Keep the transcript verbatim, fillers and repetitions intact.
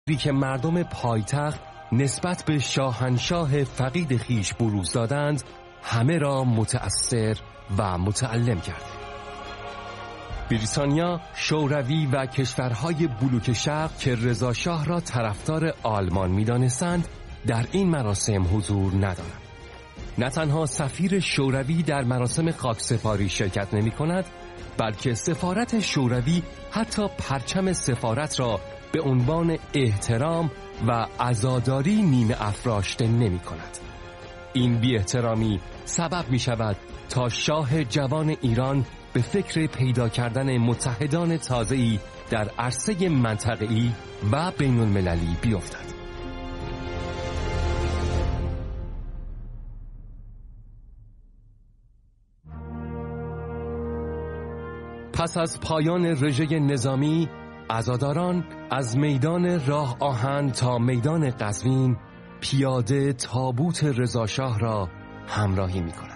که مردم پایتخت نسبت به شاهنشاه فقید خیش بروز دادند همه را متأثر و متألم کرد. بریتانیا، شوروی و کشورهای بلوک شرق که رضا شاه را طرفدار آلمان می‌دانستند در این مراسم حضور ندارند. نه تنها سفیر شوروی در مراسم خاکسپاری شرکت نمی‌کند، بلکه سفارت شوروی حتی پرچم سفارت را به عنوان احترام و عزاداری نیمه افراشته نمی کند. این بی احترامی سبب می شود تا شاه جوان ایران به فکر پیدا کردن متحدان تازه‌ای در عرصه منطقه‌ای و بین المللی بیفتد. پس از پایان رژه نظامی، عزاداران از میدان راه آهن تا میدان قزوین پیاده تابوت رضا شاه را همراهی می‌کنند.